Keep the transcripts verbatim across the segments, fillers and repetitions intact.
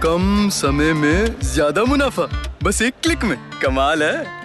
कम समय में ज्यादा मुनाफा, बस एक क्लिक में। कमाल है।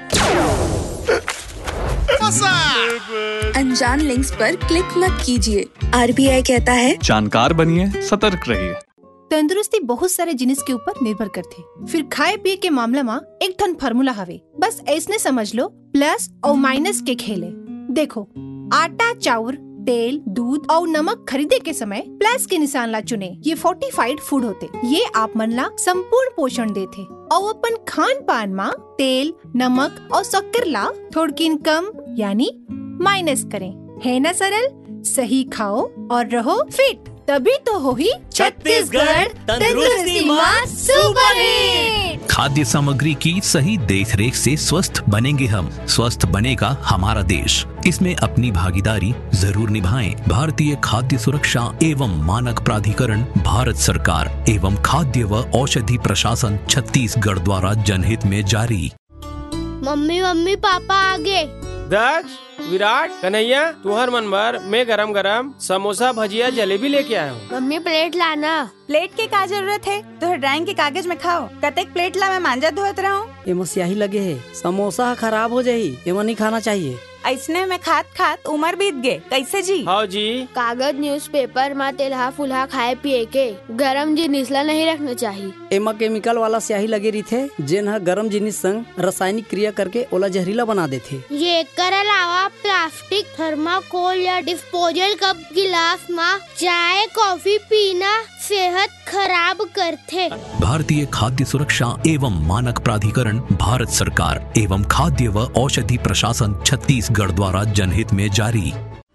अनजान लिंक्स पर क्लिक मत कीजिए। आरबीआई कहता है जानकार बनिए, सतर्क रहिए। तंदुरुस्ती बहुत सारे जिनिस के ऊपर निर्भर करथे। फिर खाए पिए के मामला में एक ठन फार्मूला हवे, बस ऐसने समझ लो, प्लस और माइनस के खेले। देखो, आटा, चाउर, तेल, दूध और नमक खरीदे के समय प्लस के निशान ला चुने। ये फोर्टिफाइड फूड होते, ये आप मन ला संपूर्ण पोषण देथे। और अपन खान पान में तेल, नमक और शक्कर ला थोड़किन कम यानी माइनस करें। है ना सरल? सही खाओ और रहो फिट, तभी तो हो ही छत्तीसगढ़ तंदुरुस्ती मां सुपर हिट। खाद्य सामग्री की सही देखरेख से स्वस्थ बनेंगे हम, स्वस्थ बनेगा हमारा देश। इसमें अपनी भागीदारी जरूर निभाएं। भारतीय खाद्य सुरक्षा एवं मानक प्राधिकरण, भारत सरकार एवं खाद्य व औषधि प्रशासन छत्तीसगढ़ द्वारा जनहित में जारी। मम्मी मम्मी पापा आगे। दक्ष, विराट, कन्हैया, तुहर मन भर मैं गरम गरम समोसा, भजिया, जलेबी लेके आया हूँ। मम्मी प्लेट लाना। प्लेट के का जरूरत है? तो ड्राइंग के कागज में खाओ। कतेक प्लेट ला मैं मांजा धोत रहूं। एमा स्याही लगे है, समोसा खराब हो जाही, एमा नहीं खाना चाहिए। ऐसने में खात खात उम्र बीत गए, कैसे जी? हाँ जी। कागज न्यूज़पेपर में तेलहा फुलहा खाए पिए के गरम जिनिस ला नहीं रखना चाहिए। एमा केमिकल वाला स्याही लगे रही थे, जेन ह गरम जिनिस संग रासायनिक क्रिया करके ओला जहरीला बना देथे। ये कर अलावा प्लास्टिक, थर्माकोल या डिस्पोजल कप गिलास में चाय कॉफी पीना सेहत खराब करथे। भारतीय खाद्य सुरक्षा एवं मानक प्राधिकरण, भारत सरकार एवं खाद्य व औषधि प्रशासन छत्तीसगढ़ द्वारा जनहित में जारी।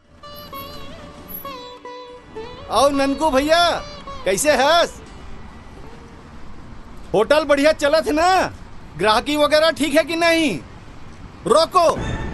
आओ ननकू भैया, कैसे हस? होटल बढ़िया चलत है ना? ग्राहकी वगैरह ठीक है कि नहीं? रोको,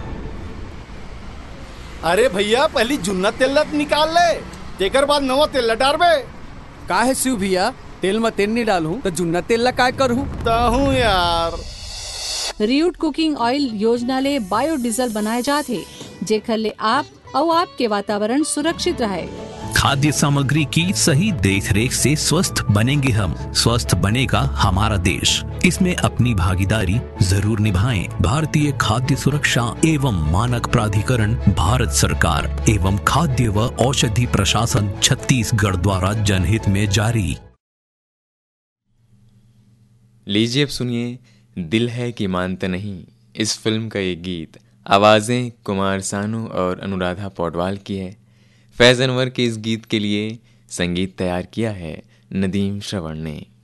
अरे भैया पहली जुन्ना तेल निकाल ले, तेकर बाद नवा तेल डालबे। का है शिव भैया, तेल में तेल नहीं डालूं तो जुन्ना तेल ला काय करूं? ताहू यार। रियूट कुकिंग ऑयल योजना ले बायोडीजल बनाए जाते, जेकर ले आप और आपके वातावरण सुरक्षित रहे। खाद्य सामग्री की सही देखरेख से स्वस्थ बनेंगे हम, स्वस्थ बनेगा हमारा देश। इसमें अपनी भागीदारी जरूर निभाएं। भारतीय खाद्य सुरक्षा एवं मानक प्राधिकरण, भारत सरकार एवं खाद्य व औषधि प्रशासन छत्तीसगढ़ द्वारा जनहित में जारी। लीजिए अब सुनिए दिल है कि मानते नहीं, इस फिल्म का ये गीत। आवाजें कुमार सानू और अनुराधा पौडवाल की है। फैज़ अनवर के इस गीत के लिए संगीत तैयार किया है नदीम श्रवण ने।